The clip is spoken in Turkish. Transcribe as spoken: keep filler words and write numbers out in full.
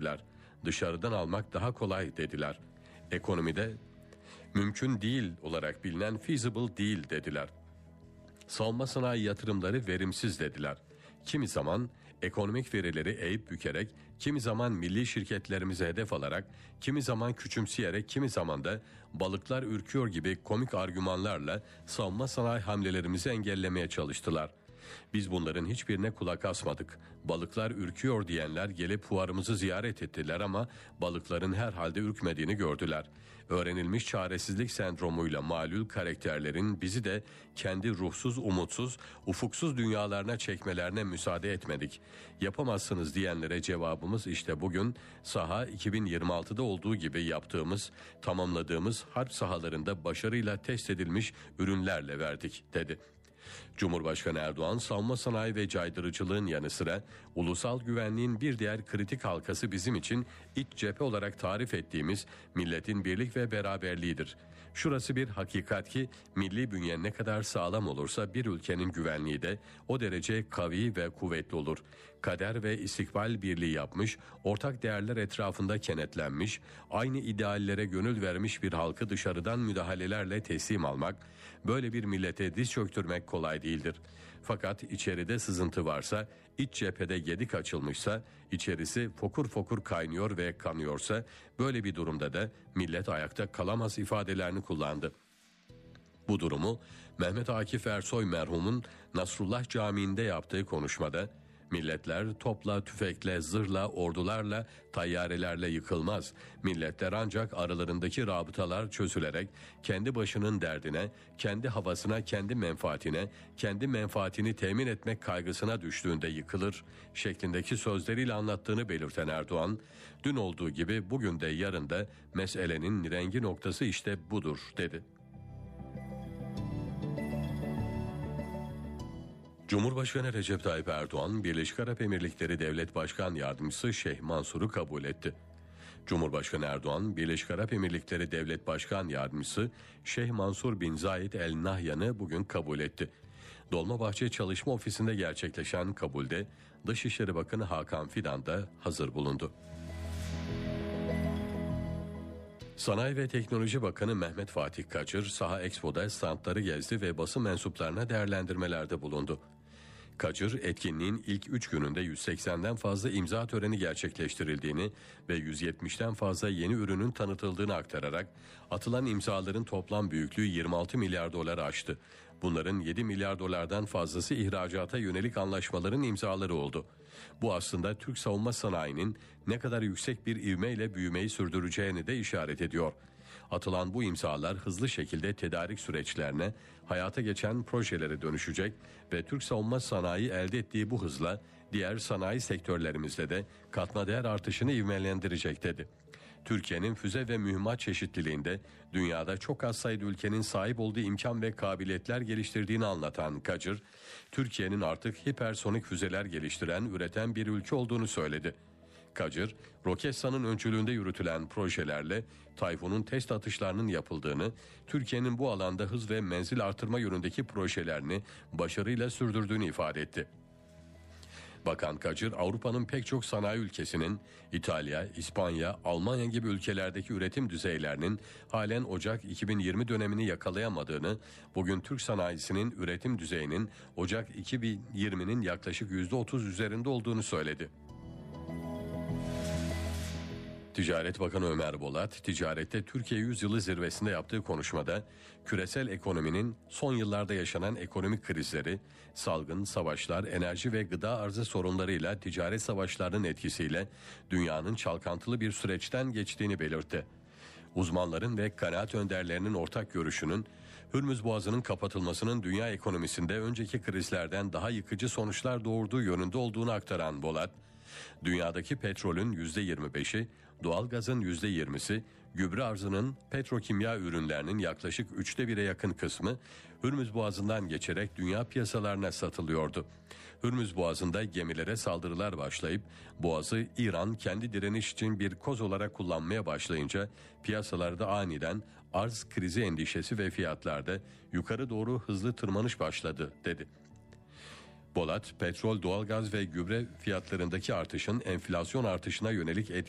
dediler. Dışarıdan almak daha kolay dediler. Ekonomide mümkün değil olarak bilinen feasible değil dediler. Savunma sanayi yatırımları verimsiz dediler. Kimi zaman ekonomik verileri eğip bükerek, kimi zaman milli şirketlerimize hedef alarak, kimi zaman küçümseyerek, kimi zaman da balıklar ürküyor gibi komik argümanlarla savunma sanayi hamlelerimizi engellemeye çalıştılar. Biz bunların hiçbirine kulak asmadık. Balıklar ürküyor diyenler gelip fuarımızı ziyaret ettiler ama balıkların herhalde ürkmediğini gördüler. Öğrenilmiş çaresizlik sendromuyla malul karakterlerin bizi de kendi ruhsuz, umutsuz, ufuksuz dünyalarına çekmelerine müsaade etmedik. Yapamazsınız diyenlere cevabımız işte bugün saha iki bin yirmi altıda olduğu gibi yaptığımız, tamamladığımız harp sahalarında başarıyla test edilmiş ürünlerle verdik dedi. Cumhurbaşkanı Erdoğan, savunma sanayi ve caydırıcılığın yanı sıra ulusal güvenliğin bir diğer kritik halkası bizim için iç cephe olarak tarif ettiğimiz milletin birlik ve beraberliğidir. Şurası bir hakikat ki milli bünye ne kadar sağlam olursa bir ülkenin güvenliği de o derece kavi ve kuvvetli olur. Kader ve istikbal birliği yapmış, ortak değerler etrafında kenetlenmiş, aynı ideallere gönül vermiş bir halkı dışarıdan müdahalelerle teslim almak, böyle bir millete diz çöktürmek kolay değildir. Fakat içeride sızıntı varsa, iç cephede gedik açılmışsa, içerisi fokur fokur kaynıyor ve kanıyorsa, böyle bir durumda da millet ayakta kalamaz ifadelerini kullandı. Bu durumu Mehmet Akif Ersoy merhumun Nasrullah Camii'nde yaptığı konuşmada, milletler topla, tüfekle, zırhla, ordularla, tayyarelerle yıkılmaz. Milletler ancak aralarındaki rabıtalar çözülerek kendi başının derdine, kendi havasına, kendi menfaatine, kendi menfaatini temin etmek kaygısına düştüğünde yıkılır şeklindeki sözleriyle anlattığını belirten Erdoğan, dün olduğu gibi bugün de yarın da meselenin rengi noktası işte budur dedi. Cumhurbaşkanı Recep Tayyip Erdoğan, Birleşik Arap Emirlikleri Devlet Başkan Yardımcısı Şeyh Mansur'u kabul etti. Cumhurbaşkanı Erdoğan, Birleşik Arap Emirlikleri Devlet Başkan Yardımcısı Şeyh Mansur bin Zayed El Nahyan'ı bugün kabul etti. Dolmabahçe Çalışma Ofisi'nde gerçekleşen kabulde Dışişleri Bakanı Hakan Fidan da hazır bulundu. Sanayi ve Teknoloji Bakanı Mehmet Fatih Kacır, Saha Expo'da standları gezdi ve basın mensuplarına değerlendirmelerde bulundu. Kacır, etkinliğin ilk üç gününde yüz seksenden fazla imza töreni gerçekleştirildiğini ve yüz yetmişten fazla yeni ürünün tanıtıldığını aktararak atılan imzaların toplam büyüklüğü yirmi altı milyar doları aştı. Bunların yedi milyar dolardan fazlası ihracata yönelik anlaşmaların imzaları oldu. Bu aslında Türk savunma sanayinin ne kadar yüksek bir ivmeyle büyümeyi sürdüreceğini de işaret ediyor. Atılan bu imzalar hızlı şekilde tedarik süreçlerine, hayata geçen projelere dönüşecek ve Türk savunma sanayi elde ettiği bu hızla diğer sanayi sektörlerimizde de katma değer artışını ivmelendirecek dedi. Türkiye'nin füze ve mühimmat çeşitliliğinde dünyada çok az sayıda ülkenin sahip olduğu imkan ve kabiliyetler geliştirdiğini anlatan Kacır, Türkiye'nin artık hipersonik füzeler geliştiren, üreten bir ülke olduğunu söyledi. Kacır, Roketsan'ın öncülüğünde yürütülen projelerle Tayfun'un test atışlarının yapıldığını, Türkiye'nin bu alanda hız ve menzil artırma yönündeki projelerini başarıyla sürdürdüğünü ifade etti. Bakan Kacır, Avrupa'nın pek çok sanayi ülkesinin İtalya, İspanya, Almanya gibi ülkelerdeki üretim düzeylerinin halen Ocak iki bin yirmi dönemini yakalayamadığını, bugün Türk sanayisinin üretim düzeyinin Ocak iki bin yirminin yaklaşık yüzde otuz üzerinde olduğunu söyledi. Ticaret Bakanı Ömer Bolat, ticarette Türkiye Yüzyılı zirvesinde yaptığı konuşmada küresel ekonominin son yıllarda yaşanan ekonomik krizleri, salgın, savaşlar, enerji ve gıda arzı sorunlarıyla ticaret savaşlarının etkisiyle dünyanın çalkantılı bir süreçten geçtiğini belirtti. Uzmanların ve kanaat önderlerinin ortak görüşünün Hürmüz Boğazı'nın kapatılmasının dünya ekonomisinde önceki krizlerden daha yıkıcı sonuçlar doğurduğu yönünde olduğunu aktaran Bolat, dünyadaki petrolün yüzde yirmi beşi, doğalgazın yüzde yirmisi, gübre arzının petrokimya ürünlerinin yaklaşık üçte bire yakın kısmı Hürmüz Boğazı'ndan geçerek dünya piyasalarına satılıyordu. Hürmüz Boğazı'nda gemilere saldırılar başlayıp Boğaz'ı İran kendi direniş için bir koz olarak kullanmaya başlayınca piyasalarda aniden arz krizi endişesi ve fiyatlarda yukarı doğru hızlı tırmanış başladı dedi. Bolat, petrol, doğalgaz ve gübre fiyatlarındaki artışın enflasyon artışına yönelik etkisi